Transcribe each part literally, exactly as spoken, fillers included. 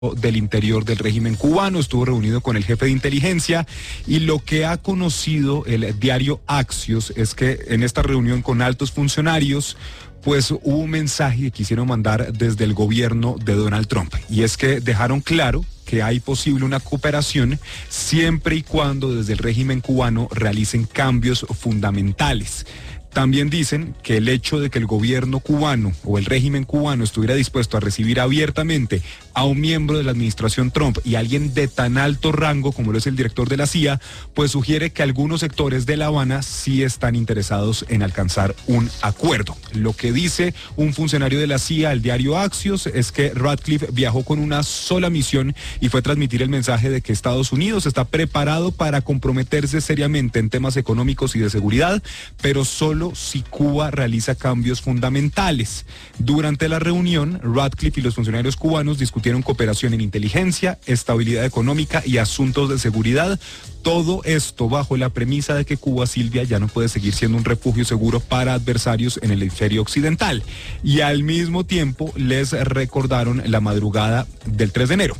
del interior del régimen cubano, estuvo reunido con el jefe de inteligencia y lo que ha conocido el diario Axios es que en esta reunión con altos funcionarios pues hubo un mensaje que quisieron mandar desde el gobierno de Donald Trump y es que dejaron claro que hay posible una cooperación siempre y cuando desde el régimen cubano realicen cambios fundamentales. También dicen que el hecho de que el gobierno cubano o el régimen cubano estuviera dispuesto a recibir abiertamente a un miembro de la administración Trump y a alguien de tan alto rango como lo es el director de la C I A, pues sugiere que algunos sectores de La Habana sí están interesados en alcanzar un acuerdo. Lo que dice un funcionario de la C I A al diario Axios es que Ratcliffe viajó con una sola misión y fue transmitir el mensaje de que Estados Unidos está preparado para comprometerse seriamente en temas económicos y de seguridad, pero solo si Cuba realiza cambios fundamentales. Durante la reunión, Ratcliffe y los funcionarios cubanos discutieron cooperación en inteligencia, estabilidad económica y asuntos de seguridad. Todo esto bajo la premisa de que Cuba, Silvia, ya no puede seguir siendo un refugio seguro para adversarios en el hemisferio occidental. Y al mismo tiempo les recordaron la madrugada del tres de enero.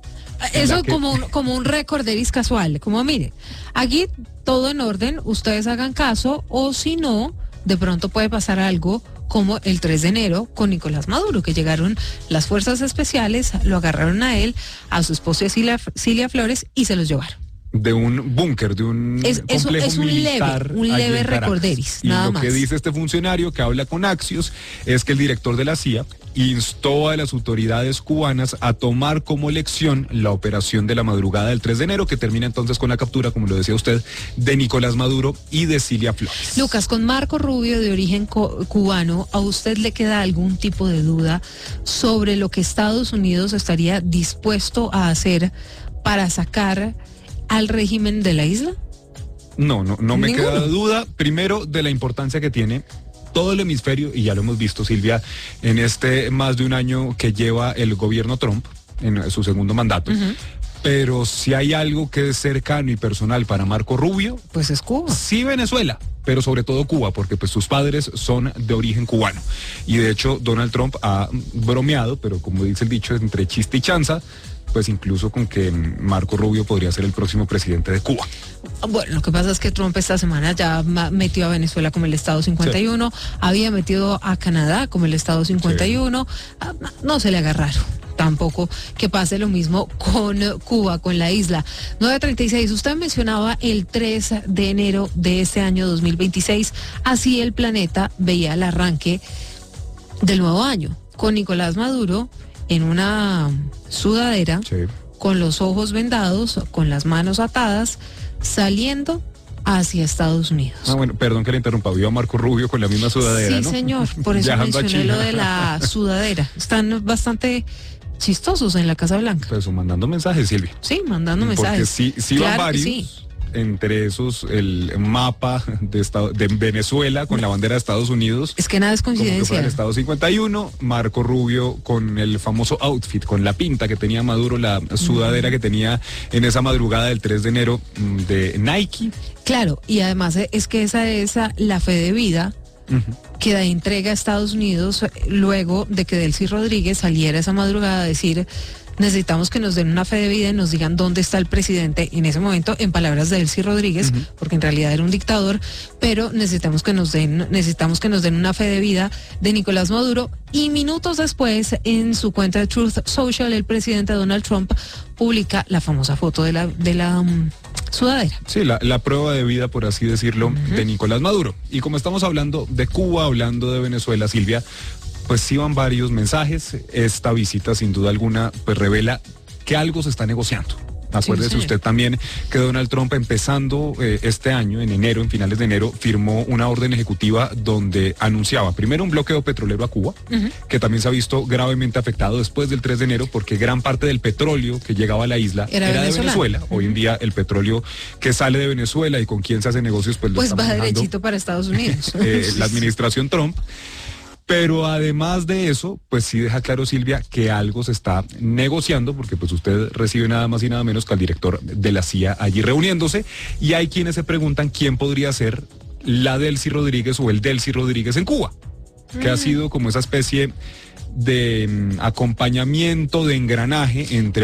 Eso que... como un, como un recorderis casual, como mire, aquí todo en orden, ustedes hagan caso, o si no, de pronto puede pasar algo como el tres de enero con Nicolás Maduro, que llegaron las fuerzas especiales, lo agarraron a él, a su esposa Cilia, Cilia Flores y se los llevaron. De un búnker, de un es, complejo es un militar. leve, un leve recorderis, y nada lo más. que dice este funcionario que habla con Axios es que el director de la C I A instó a las autoridades cubanas a tomar como lección la operación de la madrugada del tres de enero, que termina entonces con la captura, como lo decía usted, de Nicolás Maduro y de Cilia Flores. Lucas, con Marco Rubio de origen cubano, ¿a usted le queda algún tipo de duda sobre lo que Estados Unidos estaría dispuesto a hacer para sacar al régimen de la isla? No, no, no me ¿Ninguno? queda duda, primero, de la importancia que tiene todo el hemisferio, y ya lo hemos visto, Silvia, en este más de un año que lleva el gobierno Trump, en su segundo mandato. Uh-huh. Pero si hay algo que es cercano y personal para Marco Rubio, pues es Cuba. Sí, Venezuela, pero sobre todo Cuba, porque pues sus padres son de origen cubano. Y de hecho, Donald Trump ha bromeado, pero como dice el dicho, entre chiste y chanza, pues incluso con que Marco Rubio podría ser el próximo presidente de Cuba. Bueno, lo que pasa es que Trump esta semana ya metió a Venezuela como el Estado cincuenta y uno, sí. Había metido a Canadá como el Estado cincuenta y uno, sí. No se le agarraron. Tampoco que pase lo mismo con Cuba, con la isla. nueve treinta y seis, usted mencionaba el tres de enero de este año dos mil veintiséis, así el planeta veía el arranque del nuevo año, con Nicolás Maduro en una sudadera, sí, con los ojos vendados, con las manos atadas, saliendo hacia Estados Unidos. Ah, bueno, perdón que le interrumpa, vio a Marco Rubio con la misma sudadera, sí, ¿no? Sí, señor, por eso mencioné lo de la sudadera. Están bastante chistosos en la Casa Blanca. Pues mandando mensajes, Silvia. Sí, mandando mensajes. Porque sí, sí claro van varios. Sí. Entre esos el mapa de, estado, de Venezuela con la bandera de Estados Unidos. Es que nada es coincidencia. El Estado cincuenta y uno, Marco Rubio con el famoso outfit, con la pinta que tenía Maduro, la sudadera uh-huh. que tenía en esa madrugada del tres de enero de Nike. Claro, y además es que esa es la fe de vida uh-huh. que da entrega a Estados Unidos luego de que Delcy Rodríguez saliera esa madrugada a decir: necesitamos que nos den una fe de vida y nos digan dónde está el presidente en ese momento, en palabras de Delcy Rodríguez, uh-huh. porque en realidad era un dictador, pero necesitamos que nos den, necesitamos que nos den una fe de vida de Nicolás Maduro. Y minutos después, en su cuenta de Truth Social, el presidente Donald Trump publica la famosa foto de la, de la um, sudadera. Sí, la, la prueba de vida, por así decirlo, uh-huh. de Nicolás Maduro. Y como estamos hablando de Cuba, hablando de Venezuela, Silvia, pues sí van varios mensajes. Esta visita sin duda alguna pues revela que algo se está negociando. Acuérdese sí, usted también que Donald Trump, empezando eh, este año, en enero, en finales de enero, firmó una orden ejecutiva donde anunciaba primero un bloqueo petrolero a Cuba, uh-huh. que también se ha visto gravemente afectado después del tres de enero, porque gran parte del petróleo que llegaba a la isla era, era de Venezuela. Uh-huh. Hoy en día el petróleo que sale de Venezuela y con quien se hace negocios, pues lo pues está va manejando, derechito para Estados Unidos. eh, la administración Trump. Pero además de eso, pues sí deja claro, Silvia, que algo se está negociando, porque pues usted recibe nada más y nada menos que al director de la C I A allí reuniéndose, y hay quienes se preguntan quién podría ser la Delcy Rodríguez o el Delcy Rodríguez en Cuba, mm. que ha sido como esa especie de mm, acompañamiento, de engranaje entre